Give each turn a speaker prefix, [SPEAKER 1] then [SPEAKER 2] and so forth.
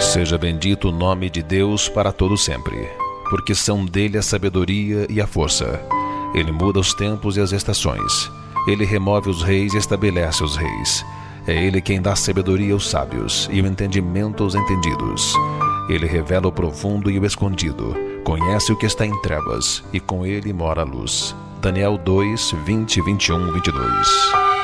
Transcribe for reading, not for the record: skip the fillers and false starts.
[SPEAKER 1] Seja bendito o nome de Deus para todo sempre, porque são dele a sabedoria e a força. Ele muda os tempos e as estações. Ele remove os reis e estabelece os reis. É ele quem dá sabedoria aos sábios e o entendimento aos entendidos. Ele revela o profundo e o escondido, conhece o que está em trevas, e com ele mora a luz. Daniel 2, 20, 21, 22.